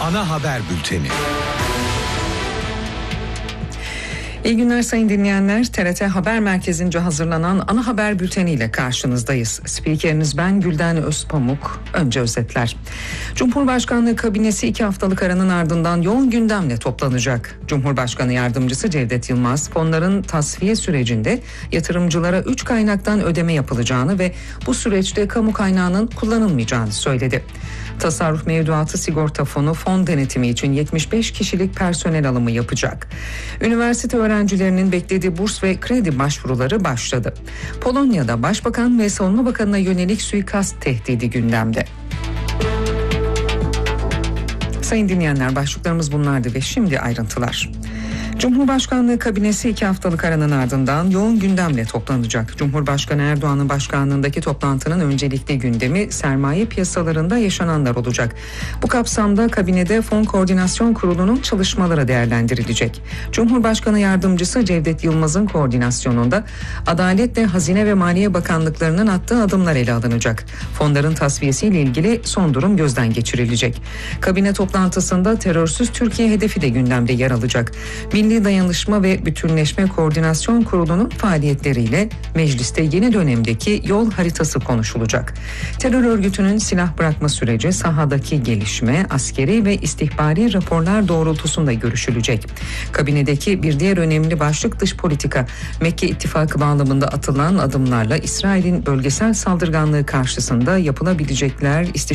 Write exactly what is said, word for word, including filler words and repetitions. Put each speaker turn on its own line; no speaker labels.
Ana haber bülteni.
İyi günler sayın dinleyenler. T R T Haber Merkezi'nce hazırlanan ana haber bülteniyle karşınızdayız. Spikeriniz ben Gülden Özpamuk. Önce özetler. Cumhurbaşkanlığı kabinesi iki haftalık aranın ardından yoğun gündemle toplanacak. Cumhurbaşkanı Yardımcısı Cevdet Yılmaz, fonların tasfiye sürecinde yatırımcılara üç kaynaktan ödeme yapılacağını ve bu süreçte kamu kaynağının kullanılmayacağını söyledi. Tasarruf Mevduatı Sigorta Fonu fon denetimi için yetmiş beş kişilik personel alımı yapacak. Üniversite öğrencilerinin beklediği burs ve kredi başvuruları başladı. Polonya'da Başbakan ve Savunma Bakanı'na yönelik suikast tehdidi gündemde. Sayın dinleyenler, başlıklarımız bunlardı ve şimdi ayrıntılar. Cumhurbaşkanlığı kabinesi iki haftalık aranın ardından yoğun gündemle toplanacak. Cumhurbaşkanı Erdoğan'ın başkanlığındaki toplantının öncelikli gündemi sermaye piyasalarında yaşananlar olacak. Bu kapsamda kabinede Fon Koordinasyon Kurulu'nun çalışmaları değerlendirilecek. Cumhurbaşkanı Yardımcısı Cevdet Yılmaz'ın koordinasyonunda Adalet ve Hazine ve Maliye Bakanlıklarının attığı adımlar ele alınacak. Fonların tasfiyesiyle ilgili son durum gözden geçirilecek. Kabine toplantısında terörsüz Türkiye hedefi de gündemde yer alacak. Milli Dayanışma ve Bütünleşme Koordinasyon Kurulu'nun faaliyetleriyle mecliste yeni dönemdeki yol haritası konuşulacak. Terör örgütünün silah bırakma süreci, sahadaki gelişme, askeri ve istihbari raporlar doğrultusunda görüşülecek. Kabinedeki bir diğer önemli başlık dış politika. Mekke İttifakı bağlamında atılan adımlarla İsrail'in bölgesel saldırganlığı karşısında yapılabilecekler istişare